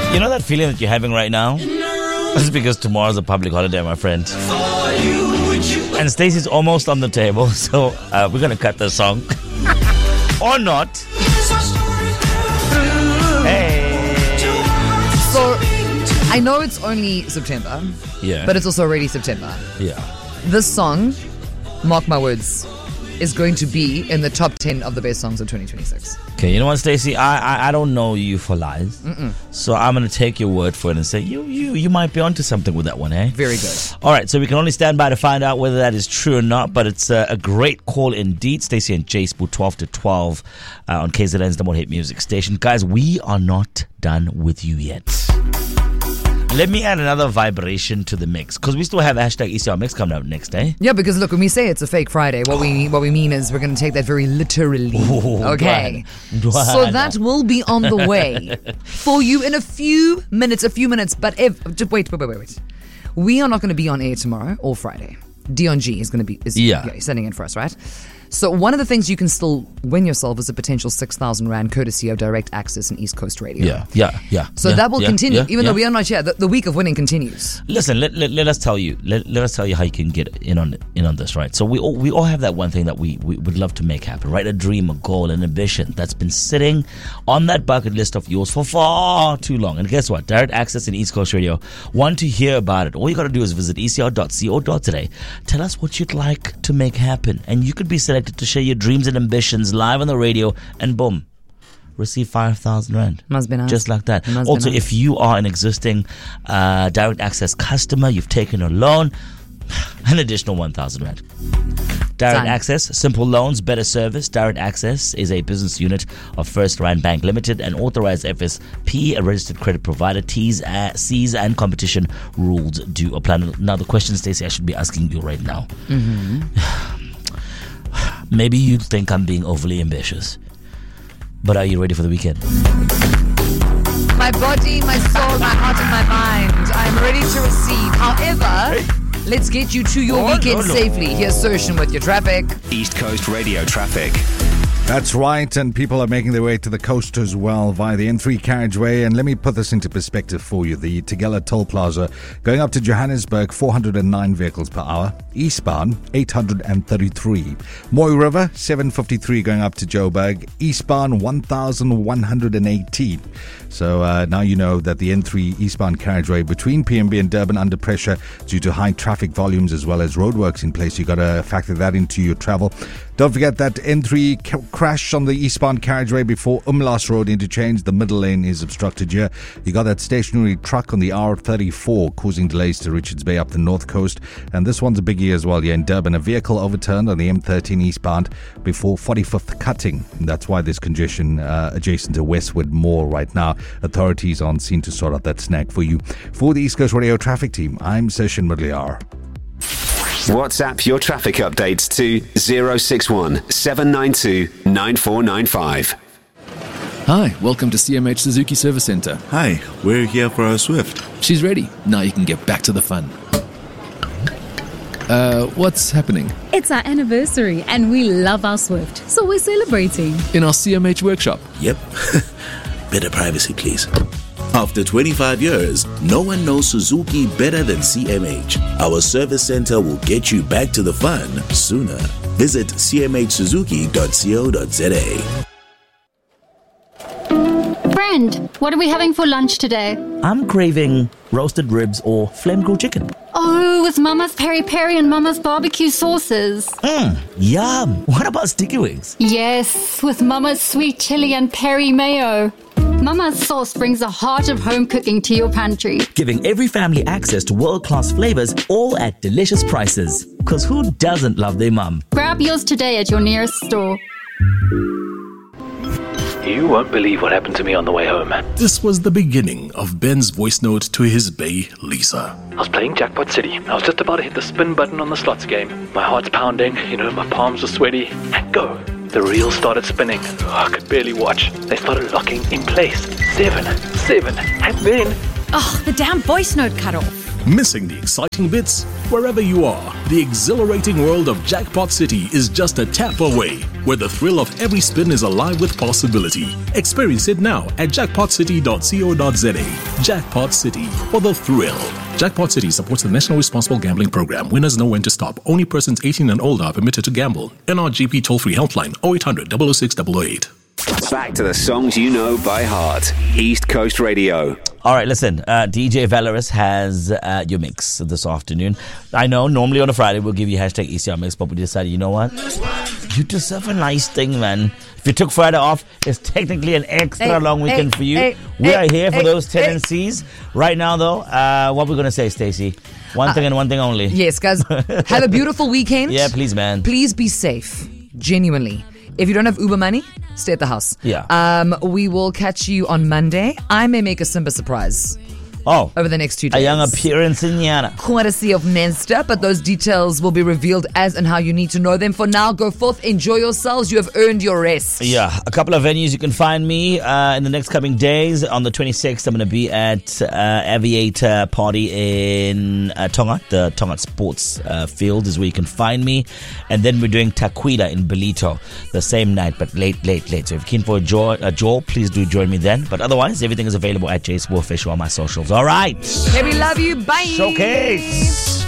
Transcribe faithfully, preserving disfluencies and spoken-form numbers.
You know that feeling that you're having right now? That's because tomorrow's a public holiday, my friend. And Stacey's almost on the table, so uh, we're going to cut the song. Or not. Hey. So, I know it's only September. Yeah. But it's also already September. Yeah. This song, mark my words, is going to be in the top ten of the best songs of twenty twenty-six. Okay, you know what, Stacey? I, I I don't know you for lies. Mm-mm. So I'm going to take your word for it and say you you you might be onto something with that one, eh? Very good. All right, so we can only stand by to find out whether that is true or not, but it's a, a great call indeed. Stacey and Jace, twelve to twelve uh, on K Z N's Number One Hit Music Station. Guys, we are not done with you yet. Let me add another vibration to the mix, because we still have hashtag E C R Mix coming up next, eh? Yeah, because look, when we say it's a fake Friday, what we what we mean is we're going to take that very literally. Ooh, okay. Dwana. So that will be on the way for you in a few minutes, a few minutes. But if, just wait, wait, wait, wait, wait. We are not going to be on air tomorrow or Friday. Dion G is going to be is, yeah. yeah, sending in for us, right? So one of the things you can still win yourself is a potential six thousand rand courtesy of Direct Access and East Coast Radio. Yeah, yeah, yeah. So yeah, that will yeah, continue, yeah, even yeah. though we are not here. The, the week of winning continues. Listen, let, let, let us tell you, let, let us tell you how you can get in on in on this, right? So we all, we all have that one thing that we, we would love to make happen, right? A dream, a goal, an ambition that's been sitting on that bucket list of yours for far too long. And guess what? Direct Access and East Coast Radio want to hear about it. All you got to do is visit e c r dot co dot za. Tell us what you'd like to make happen, and you could be selected to share your dreams and ambitions live on the radio, and boom, receive five thousand rand. Must be nice. Just like that. Must also, be nice. if you are an existing uh, Direct Access customer, you've taken a loan, an additional one thousand rand. Direct Done. Access, simple loans, better service. Direct Access is a business unit of First Rand Bank Limited, an authorized F S P, a registered credit provider. T's, uh, C's and competition rules do apply. Now, the question, Stacey, I should be asking you right now. Mm-hmm. Maybe you think I'm being overly ambitious, but are you ready for the weekend? My body, my soul, my heart and my mind, I'm ready to receive. However, hey. let's get you to your Oh, weekend no, no. safely. Here's Sershin with your traffic. East Coast Radio traffic. That's right, and people are making their way to the coast as well via the N three carriageway. And let me put this into perspective for you. The Tegela Toll Plaza going up to Johannesburg, four hundred nine vehicles per hour. Eastbound, eight hundred thirty-three. Mooi River, seven fifty-three going up to Joburg. Eastbound, one thousand one hundred eighteen. So uh, now you know that the N three eastbound carriageway between P M B and Durban under pressure due to high traffic volumes as well as roadworks in place. You got to factor that into your travel. Don't forget that N three ca- crash on the eastbound carriageway before Umlas Road interchange. The middle lane is obstructed here. You got that stationary truck on the R thirty-four causing delays to Richards Bay up the north coast. And this one's a biggie as well here in Durban. A vehicle overturned on the M thirteen eastbound before forty-fifth cutting. And that's why there's congestion uh, adjacent to Westwood Mall right now. Authorities on scene to sort out that snag for you. For the East Coast Radio traffic team, I'm Session Mudliar. WhatsApp your traffic updates to zero six one seven nine two nine four nine five. Hi, welcome to C M H Suzuki Service Center. Hi, we're here for our Swift. She's ready. Now you can get back to the fun. Uh, what's happening? It's our anniversary and we love our Swift, so we're celebrating. In our C M H workshop. Yep. Better privacy, please. After twenty-five years, no one knows Suzuki better than C M H. Our service center will get you back to the fun sooner. Visit c m h suzuki dot co dot za. Friend, what are we having for lunch today? I'm craving roasted ribs or flame grilled chicken. Oh, with Mama's peri peri and Mama's barbecue sauces. Mmm, yum. What about sticky wings? Yes, with Mama's sweet chili and peri mayo. Mama's sauce brings the heart of home cooking to your pantry. Giving every family access to world-class flavors, all at delicious prices. Because who doesn't love their mum? Grab yours today at your nearest store. You won't believe what happened to me on the way home. This was the beginning of Ben's voice note to his bae, Lisa. I was playing Jackpot City. I was just about to hit the spin button on the slots game. My heart's pounding, you know, my palms are sweaty. And go! The reel started spinning. Oh, I could barely watch. They started locking in place. Seven, seven, and then... Oh, the damn voice note cut off. Missing the exciting bits? Wherever you are, the exhilarating world of Jackpot City is just a tap away, where the thrill of every spin is alive with possibility. Experience it now at jackpot city dot co dot za. Jackpot City, for the thrill. Jackpot City supports the National Responsible Gambling Program. Winners know when to stop. Only persons eighteen and older are permitted to gamble. N R G P toll-free helpline oh eight hundred, double oh six, double oh eight. Back to the songs you know by heart. East Coast Radio. All right, listen. Uh, D J Valorous has uh, your mix this afternoon. I know normally on a Friday we'll give you hashtag E C R mix, but we decided, you know what? You deserve a nice thing, man. If you took Friday off, it's technically an extra hey, long weekend hey, for you. Hey, we hey, are here for hey, those hey. tendencies. Right now, though, uh, what we're going to say, Stacey? One uh, thing and one thing only. Yes, guys. Have a beautiful weekend. Yeah, please, man. Please be safe. Genuinely. If you don't have Uber money, stay at the house. Yeah. Um, we will catch you on Monday. I may make a Simba surprise. Oh. Over the next two days. A young appearance in Yana. Courtesy of Menster, but those details will be revealed as and how you need to know them. For now, go forth, enjoy yourselves. You have earned your rest. Yeah. A couple of venues you can find me uh, in the next coming days. On the twenty-sixth, I'm going to be at uh, Aviator Party in uh, Tonga. The Tonga Sports uh, Field is where you can find me. And then we're doing Taquida in Belito the same night, but late, late, late. So if you're keen for a jaw, a jaw, please do join me then. But otherwise, everything is available at J Sport Official on my socials. All right. Hey, we love you. Bye. Showcase.